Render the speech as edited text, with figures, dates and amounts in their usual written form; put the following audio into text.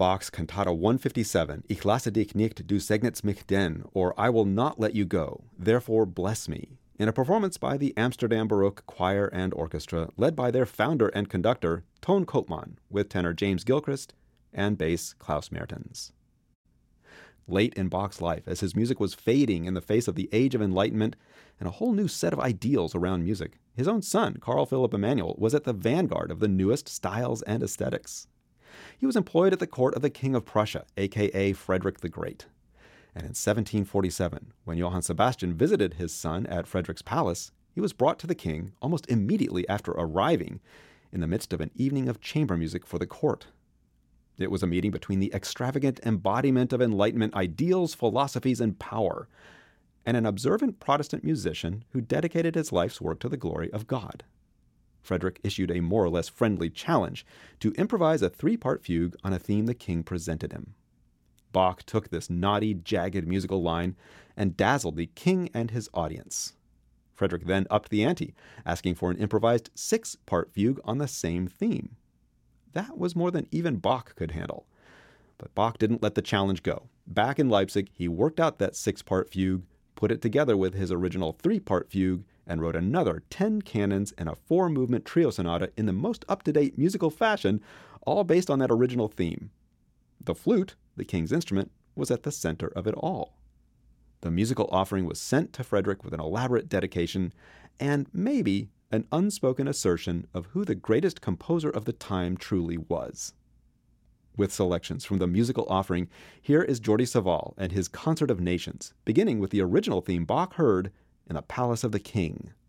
Bach's Cantata 157, Ich lasse dich nicht, du segnest mich denn, or I will not let you go, therefore bless me, in a performance by the Amsterdam Baroque Choir and Orchestra, led by their founder and conductor, Toon Koopman, with tenor James Gilchrist and bass Klaus Mertens. Late in Bach's life, as his music was fading in the face of the Age of Enlightenment and a whole new set of ideals around music, his own son, Carl Philipp Emanuel, was at the vanguard of the newest styles and aesthetics. He was employed at the court of the King of Prussia, a.k.a. Frederick the Great. And in 1747, when Johann Sebastian visited his son at Frederick's palace, he was brought to the king almost immediately after arriving in the midst of an evening of chamber music for the court. It was a meeting between the extravagant embodiment of Enlightenment ideals, philosophies, and power, and an observant Protestant musician who dedicated his life's work to the glory of God. Frederick issued a more or less friendly challenge to improvise a 3-part fugue on a theme the king presented him. Bach took this naughty, jagged musical line and dazzled the king and his audience. Frederick then upped the ante, asking for an improvised 6-part fugue on the same theme. That was more than even Bach could handle. But Bach didn't let the challenge go. Back in Leipzig, he worked out that 6-part fugue, put it together with his original 3-part fugue, and wrote another 10 canons and a 4-movement trio sonata in the most up-to-date musical fashion, all based on that original theme. The flute, the king's instrument, was at the center of it all. The musical offering was sent to Frederick with an elaborate dedication and maybe an unspoken assertion of who the greatest composer of the time truly was. With selections from the musical offering, here is Jordi Savall and his Concert of Nations, beginning with the original theme Bach heard in the Palace of the King.